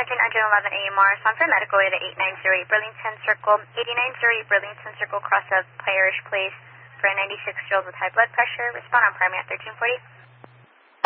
Sergeant 111 AMR, so I'm for medical at 8908 Burlington Circle, 8908 Burlington Circle, cross of Parish Place for a 96-year-old with high blood pressure. Respond on primary at 1340.